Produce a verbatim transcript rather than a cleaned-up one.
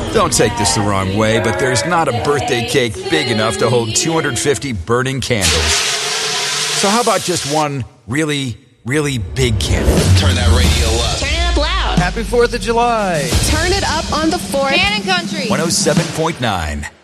Don't take this the wrong way, but there's not a birthday cake big enough to hold two hundred fifty burning candles. So how about just one really, really big candle? Turn that radio up. Turn it up loud. Happy fourth of July. Turn it up on the fourth. Cannon Country. one oh seven point nine.